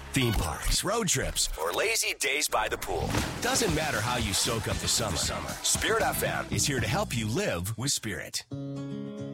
Theme parks, road trips, or lazy days by the pool. Doesn't matter how you soak up the summer. Spirit FM is here to help you live with Spirit.